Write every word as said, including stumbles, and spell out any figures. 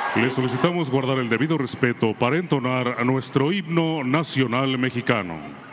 Le solicitamos guardar el debido respeto para entonar a nuestro himno nacional mexicano.